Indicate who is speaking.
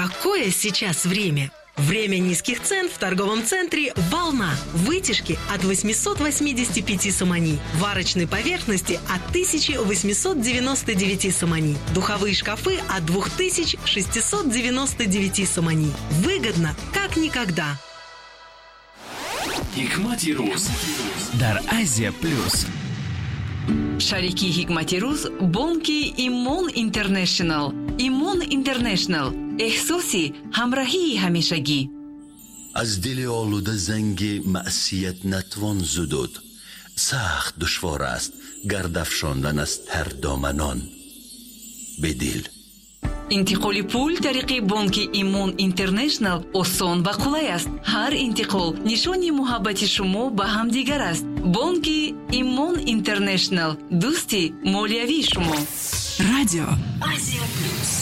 Speaker 1: Какое сейчас время? Время низких цен в торговом центре «Волна». Вытяжки от 885 сомани. Варочной поверхности от 1899 сомани. Духовые шкафы от 2699 сомани. Выгодно, как никогда.
Speaker 2: Hikmati Ruz дар Азия Плюс.
Speaker 3: Шарики Hikmati Ruz бонки Имон Интернешнл. Имон Интернешнл. احساسی همراهی همیشگی.
Speaker 4: از دل آلوده زنگ معصیت نتوان زدود. سخت دشوار است گرد افشاندن از تر دامنان. به دل
Speaker 3: انتقال پول طریق بانک ایمون اینترنشنال آسان و قلای است. هر انتقال نشانی محبت شما به همدیگر است. بانک ایمون اینترنشنال، دوستی مالیوی شما.
Speaker 1: رادیو آسیا پلوس.